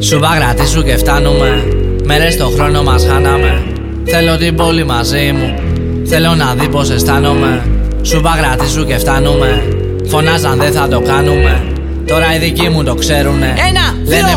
Σου παγρατήσου και φτάνουμε. Μέρες το χρόνο μας χάναμε. Θέλω την πόλη μαζί μου. Θέλω να δει πως αισθάνομαι. Σου παγρατήσου και φτάνουμε. Φωνάζαν δεν θα το κάνουμε. Τώρα οι δικοί μου το ξέρουνε. Ένα, λένε